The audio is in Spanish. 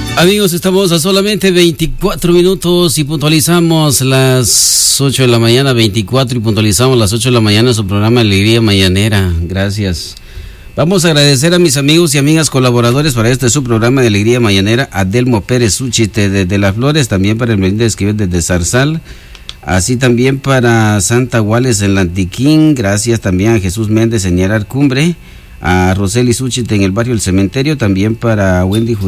Amigos, estamos a solamente 24 minutos y puntualizamos las 8 de la mañana, 24 y puntualizamos las 8 de la mañana en su programa Alegría Mañanera. Gracias. Vamos a agradecer a mis amigos y amigas colaboradores para este su programa de Alegría Mañanera, Adelmo Pérez Suchite desde Las Flores, también para el Melinda Esquivel desde Zarzal, así también para Santa Guales en Lantiquín, gracias también a Jesús Méndez en Ñarar Cumbre, a Roseli Suchite en el barrio El Cementerio, también para Wendy Judía